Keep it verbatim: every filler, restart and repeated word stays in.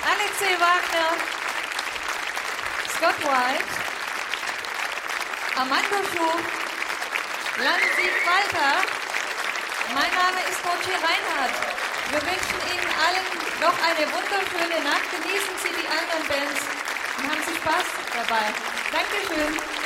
Alexei Wagner, Scott White, Armando Schub, Lansi Walter. Mein Name ist Mochi Reinhardt. Wir wünschen Ihnen allen noch eine wunderschöne Nacht. Genießen Sie die anderen Bands und haben Sie Spaß dabei. Dankeschön.